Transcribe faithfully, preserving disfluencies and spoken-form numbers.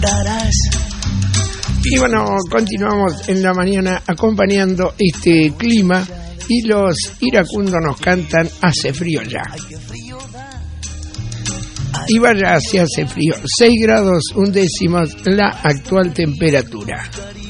Y bueno, continuamos en la mañana acompañando este clima y los iracundos nos cantan Hace frío ya. Y vaya, si hace frío, seis grados undécimos la actual temperatura.